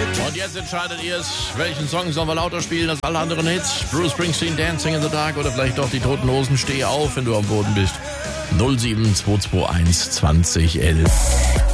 Und jetzt entscheidet ihr es, welchen Song sollen wir lauter spielen als alle anderen Hits? Bruce Springsteen, Dancing in the Dark oder vielleicht doch die Toten Hosen, Steh auf, wenn du am Boden bist. 07221 2011.